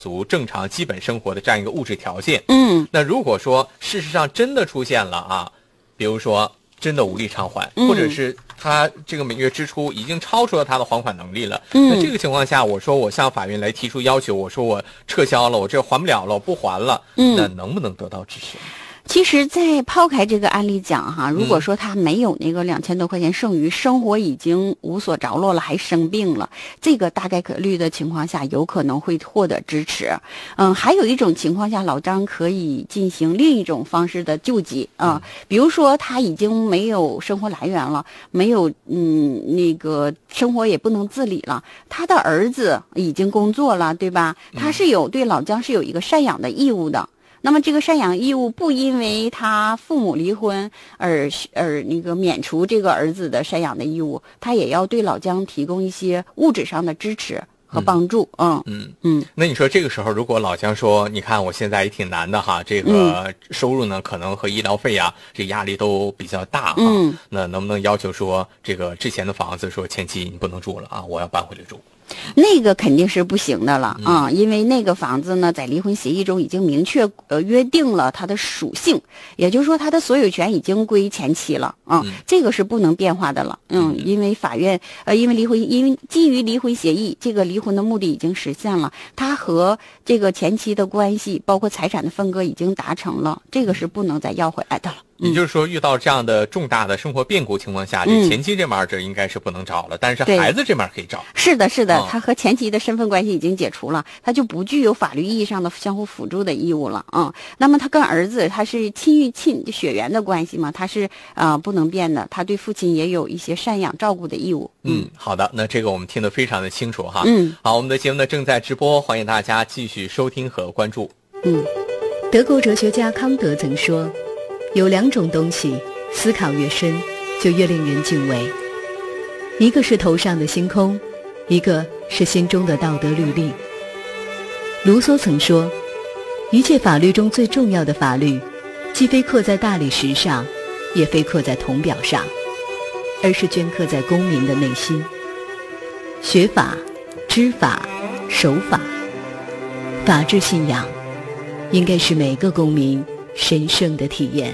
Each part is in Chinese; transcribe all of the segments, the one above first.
足正常基本生活的这样一个物质条件。 那如果说事实上真的出现了啊，比如说真的无力偿还，或者是他这个每月支出已经超出了他的还款能力了，那这个情况下，我说我向法院来提出要求，我说我撤销了，我这还不了了，我不还了，那能不能得到支持？ 其实在抛开这个案例讲哈，如果说他没有那个2000多块钱剩余，生活已经无所着落了，还生病了，这个大概率的情况下有可能会获得支持。还有一种情况下，老张可以进行另一种方式的救济啊，比如说他已经没有生活来源了，没有那个生活也不能自理了，他的儿子已经工作了，对吧？他是对老张是有一个赡养的义务的。那么这个赡养义务不因为他父母离婚而那个免除这个儿子的赡养的义务，他也要对老姜提供一些物质上的支持和帮助。 那你说这个时候，如果老姜说，你看我现在也挺难的哈，这个收入呢可能和医疗费啊，这压力都比较大哈，那能不能要求说，这个之前的房子说前期你不能住了啊，我要搬回来住？ 那个肯定是不行的了啊，因为那个房子呢，在离婚协议中已经明确约定了它的属性，也就是说，它的所有权已经归前妻了啊，这个是不能变化的了。因为法院因为基于离婚协议，这个离婚的目的已经实现了，他和这个前妻的关系，包括财产的分割已经达成了，这个是不能再要回来的了。 也就是说，遇到这样的重大的生活变故情况下，这前妻这面这应该是不能找了，但是孩子这面可以找。 是的，是的，他和前妻的身份关系已经解除了，他就不具有法律意义上的相互辅助的义务了啊。那么他跟儿子他是亲血缘的关系嘛，他是不能变的，他对父亲也有一些赡养照顾的义务。 好的，那这个我们听得非常的清楚哈。好，我们的节目呢正在直播，欢迎大家继续收听和关注。 德国哲学家康德曾说，有2种东西，思考越深，就越令人敬畏。一个是头上的星空，一个是心中的道德律令。卢梭曾说，一切法律中最重要的法律，既非刻在大理石上，也非刻在铜表上，而是镌刻在公民的内心。学法、知法、守法，法治信仰应该是每个公民神圣的体验。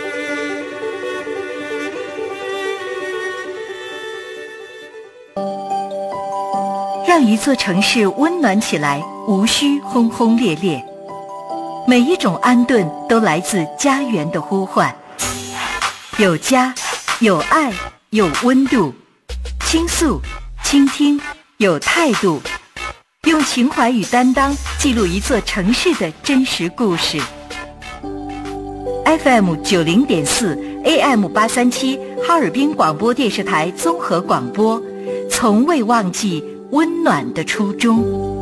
让一座城市温暖起来，无需轰轰烈烈。每一种安顿都来自家园的呼唤。有家，有爱，有温度。倾诉，倾听，有态度。用情怀与担当记录一座城市的真实故事。FM 90.4 AM 837哈尔滨广播电视台综合广播，从未忘记温暖的初衷。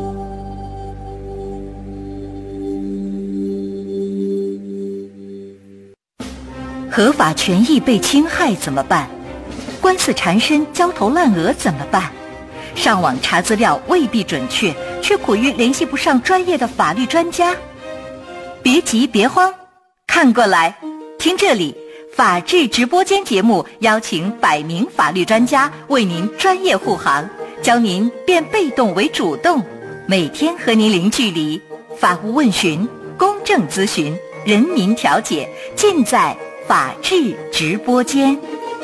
合法权益被侵害怎么办？官司缠身，焦头烂额怎么办？上网查资料未必准确，却苦于联系不上专业的法律专家。别急别慌，看过来，听这里，法治直播间节目邀请100名法律专家为您专业护航，教您变被动为主动，每天和您零距离，法务问询，公正咨询，人民调解，尽在法治直播间。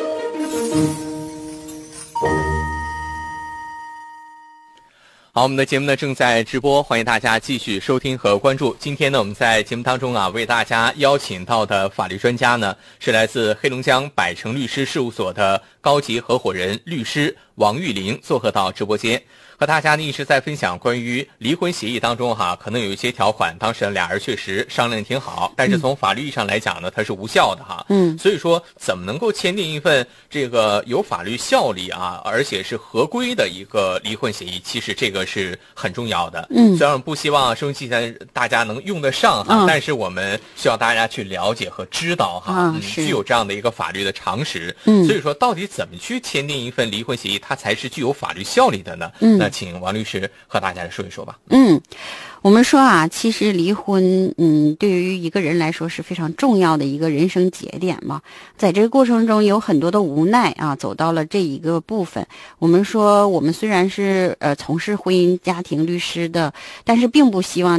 好，我们的节目呢正在直播，欢迎大家继续收听和关注。今天呢，我们在节目当中为大家邀请到的法律专家呢，是来自黑龙江百城律师事务所的高级合伙人律师王玉玲，做客到直播间，和大家呢一直在分享关于离婚协议当中可能有一些条款，当时俩人确实商量挺好，但是从法律意义上来讲呢，它是无效的所以说怎么能够签订一份这个有法律效力而且是合规的一个离婚协议，其实这个是很重要的。虽然我们不希望收音机前大家能用得上但是我们需要大家去了解和知道具有这样的一个法律的常识。所以说到底怎么去签订一份离婚协议，它才是具有法律效力的呢？那请王律师和大家来说一说吧。 我们说啊，其实离婚，对于一个人来说是非常重要的一个人生节点嘛。在这个过程中有很多的无奈啊，走到了这一个部分。我们说，我们虽然是从事婚姻家庭律师的，但是并不希望